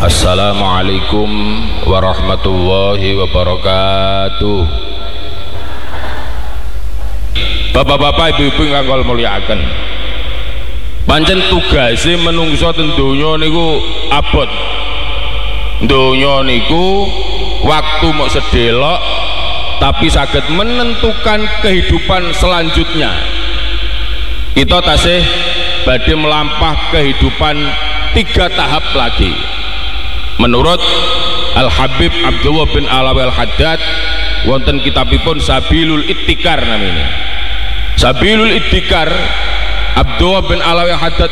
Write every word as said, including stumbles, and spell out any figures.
Assalamualaikum warahmatullahi wabarakatuh. Bapak-bapak, ibu-ibu ingkang kula mulyakaken, pancen tugase menungso ten donya niku abot. Donya niku waktu mok sedelok, tapi saged menentukan kehidupan selanjutnya. Kita tasih badhe melampah kehidupan tiga tahap lagi. Menurut Al-Habib Abdullah bin Alawi Al-Haddad, wonten kitabipun Sabilul Ittikar namanya. Sabilul Ittikar, Abdullah bin Alawi Al-Haddad